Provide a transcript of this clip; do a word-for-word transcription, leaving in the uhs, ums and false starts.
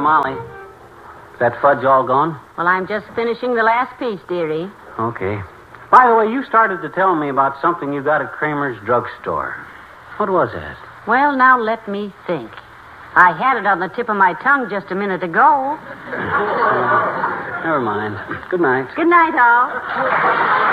Molly. Is that fudge all gone? Well, I'm just finishing the last piece, dearie. Okay. By the way, you started to tell me about something you got at Kramer's drugstore. What was that? Well, now let me think. I had it on the tip of my tongue just a minute ago. Uh, never mind. Good night. Good night, all.